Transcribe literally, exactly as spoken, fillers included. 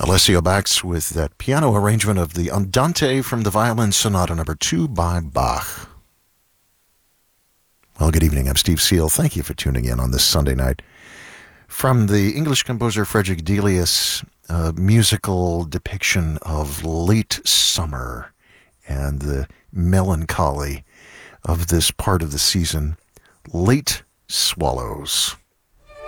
Alessio Bax with that piano arrangement of the Andante from the Violin Sonata number two by Bach. Well, good evening. I'm Steve Seal. Thank you for tuning in on this Sunday night. From the English composer Frederick Delius, a musical depiction of late summer and the melancholy of this part of the season, Late Swallows.